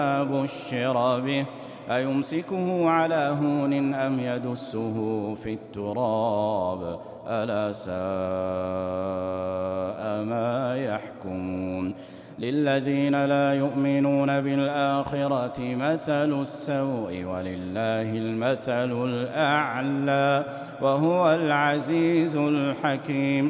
بشر به أيمسكه على هون أم يدسه في التراب ألا ساء ما يحكمون للذين لا يؤمنون بالآخرة مثل السوء ولله المثل الأعلى وهو العزيز الحكيم